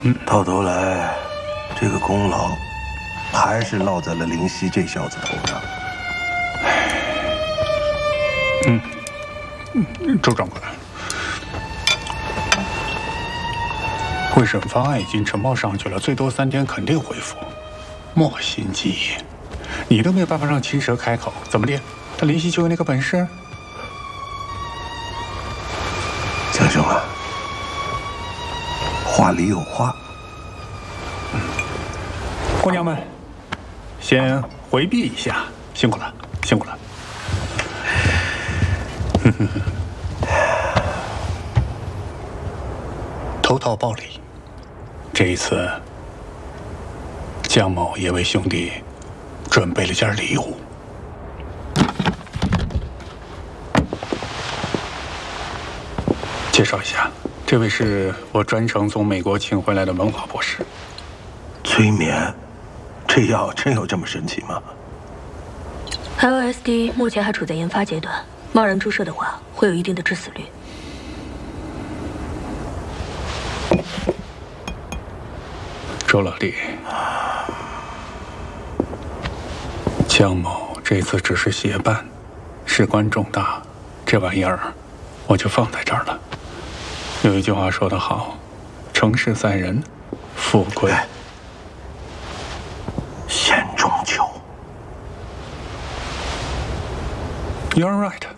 到头来，这个功劳还是落在了林夕这小子头上。 周长官，会审方案已经呈报上去了，最多3天肯定回复。莫心急，你都没有办法让青蛇开口，怎么的？他林夕就有那个本事？ 江兄啊，话里有话。 姑娘们，先回避一下，辛苦了，辛苦了。投桃报李，这一次，江某也为兄弟准备了件礼物。介绍一下，这位是我专程从美国请回来的文华博士。 催眠，这药真有这么神奇吗 ？LSD 目前还处在研发阶段，贸然注射的话，会有一定的致死率。 周老弟，江某这次只是协办，事关重大，这玩意儿我就放在这儿了。有一句话说得好，成事在人，富贵险中求。 You're right.